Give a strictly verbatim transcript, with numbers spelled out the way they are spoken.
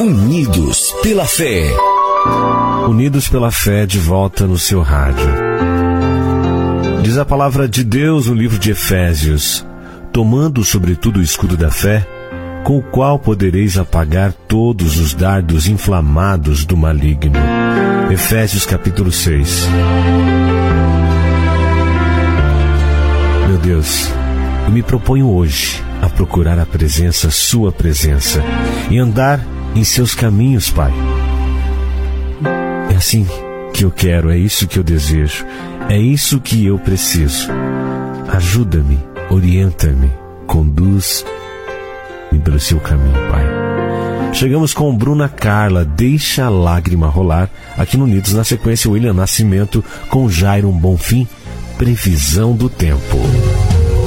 Unidos pela fé. Unidos pela fé, de volta no seu rádio. Diz a palavra de Deus no livro de Efésios: tomando sobretudo o escudo da fé, com o qual podereis apagar todos os dardos inflamados do maligno. Efésios capítulo seis. Meu Deus, eu me proponho hoje a procurar a presença, sua presença, e andar em seus caminhos, Pai. É assim que eu quero, é isso que eu desejo, é isso que eu preciso. Ajuda-me, orienta-me, conduz-me pelo seu caminho, Pai. Chegamos com Bruna Carla, Deixa a Lágrima Rolar, aqui no Unidos. Na sequência, William Nascimento com Jairon Bonfim, Previsão do Tempo.